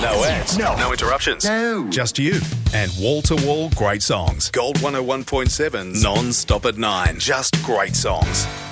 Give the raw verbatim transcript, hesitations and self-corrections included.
No ads. No. No interruptions. No. Just you. And wall-to-wall great songs. Gold one oh one point seven, non-stop at nine. Just great songs.